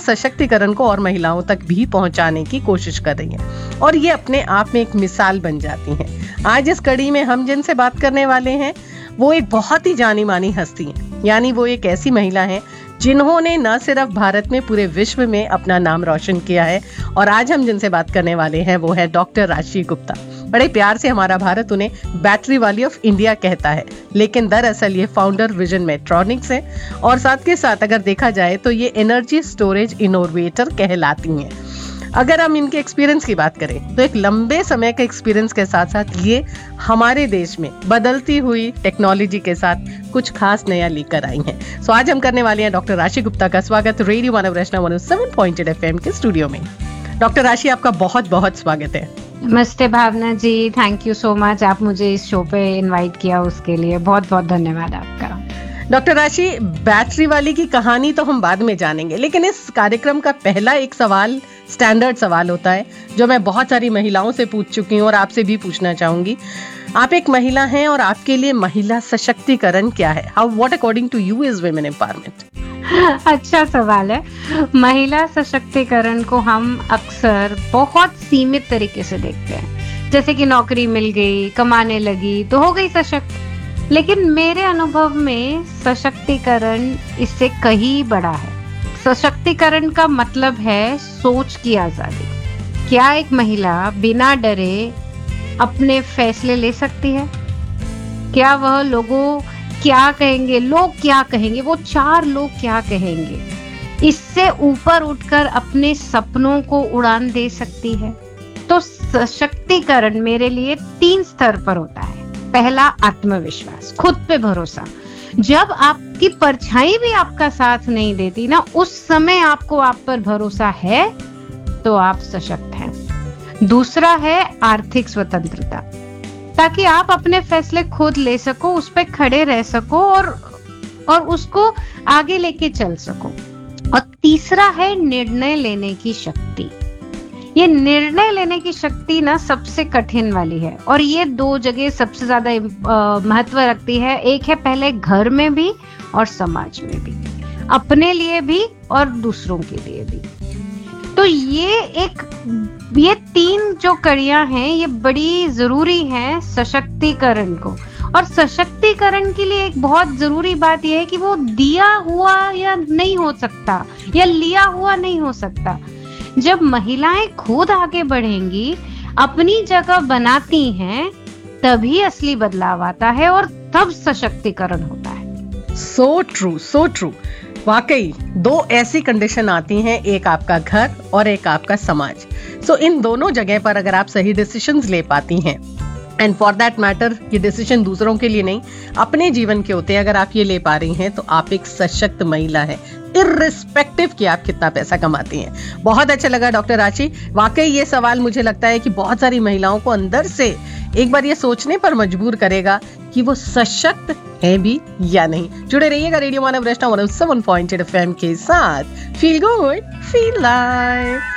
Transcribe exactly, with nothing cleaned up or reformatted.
सशक्तिकरण को और महिलाओं तक भी पहुंचाने की कोशिश कर रही हैं और ये अपने आप में एक मिसाल बन जाती हैं। आज इस कड़ी में हम जिनसे बात करने वाले हैं वो एक बहुत ही जानी मानी हस्ती हैं, यानी वो एक ऐसी महिला हैं जिन्होंने न सिर्फ भारत में पूरे विश्व में अपना नाम रोशन किया है। और आज हम जिनसे बात करने वाले हैं वो है डॉक्टर राशि गुप्ता। बड़े प्यार से हमारा भारत उन्हें बैटरी वाली ऑफ इंडिया कहता है, लेकिन दरअसल ये फाउंडर विजन मेट्रॉनिक्स है और साथ के साथ अगर देखा जाए तो ये एनर्जी स्टोरेज इनोवेटर कहलाती हैं। अगर हम इनके एक्सपीरियंस की बात करें तो एक लंबे समय के एक्सपीरियंस के साथ साथ ये हमारे देश में बदलती हुई टेक्नोलॉजी के साथ कुछ खास नया लेकर आई हैं। सो आज हम करने वाले हैं डॉक्टर राशि गुप्ता का स्वागत रेडियो मानव रचना one O seven point eight F M के स्टूडियो में। डॉक्टर राशि, आपका बहुत बहुत स्वागत है। नमस्ते भावना जी, थैंक यू सो मच, आप मुझे इस शो पे इनवाइट किया उसके लिए बहुत बहुत धन्यवाद आपका। डॉक्टर राशि, बैटरी वाली की कहानी तो हम बाद में जानेंगे, लेकिन इस कार्यक्रम का पहला एक सवाल स्टैंडर्ड सवाल होता है जो मैं बहुत सारी महिलाओं से पूछ चुकी हूँ और आपसे भी पूछना चाहूंगी। आप एक महिला हैं और आपके लिए महिला सशक्तिकरण क्या है? How what according to you is women empowerment? अच्छा सवाल है। महिला सशक्तिकरण को हम अक्सर बहुत सीमित तरीके से देखते हैं, जैसे कि नौकरी मिल गई, कमाने लगी तो हो गई सशक्त। लेकिन मेरे अनुभव में सशक्तिकरण इससे कहीं बड़ा है। सशक्तिकरण का मतलब है सोच की आजादी। क्या एक महिला बिना डरे अपने फैसले ले सकती है? क्या वह लोगों क्या कहेंगे, लोग क्या कहेंगे, वो चार लोग क्या कहेंगे, इससे ऊपर उठकर अपने सपनों को उड़ान दे सकती है? तो सशक्तिकरण मेरे लिए तीन स्तर पर होता है। पहला, आत्मविश्वास, खुद पे भरोसा। जब आपकी परछाई भी आपका साथ नहीं देती ना, उस समय आपको आप पर भरोसा है तो आप सशक्त हैं। दूसरा है आर्थिक स्वतंत्रता, ताकि आप अपने फैसले खुद ले सको, उस पर खड़े रह सको और और उसको आगे लेके चल सको। और तीसरा है निर्णय लेने की शक्ति। ये निर्णय लेने की शक्ति ना सबसे कठिन वाली है और ये दो जगह सबसे ज्यादा महत्व रखती है। एक है पहले घर में भी और समाज में भी, अपने लिए भी और दूसरों के लिए भी। तो ये एक ये तीन जो कड़ियां हैं ये बड़ी जरूरी हैं सशक्तिकरण को। और सशक्तिकरण के लिए एक बहुत जरूरी बात यह है कि वो दिया हुआ या नहीं हो सकता या लिया हुआ नहीं हो सकता। जब महिलाएं खुद आगे बढ़ेंगी, अपनी जगह बनाती हैं, तभी असली बदलाव आता है और तब सशक्तिकरण होता है। So true, so true. वाकई दो ऐसी कंडीशन आती हैं, एक आपका घर और एक आपका समाज। सो so, इन दोनों जगह पर अगर आप सही डिसीजंस ले पाती हैं, एंड फॉर दैट मैटर ये डिसीजन दूसरों के लिए नहीं, अपने जीवन के होते हैं, अगर आप ये ले पा रही हैं तो आप एक सशक्त महिला है, इर्रिस्पेक्टिव कि आप कितना पैसा कमाती हैं। बहुत अच्छा लगा डॉक्टर राशि। वाकई ये सवाल मुझे लगता है कि बहुत सारी महिलाओं को अंदर से एक बार ये सोचने पर मजबूर करेगा कि वो सशक्त है भी या नहीं। जुड़े रहिएगा रेडियो मानव रचना one O seven point eight F M के साथ। Feel good, feel live.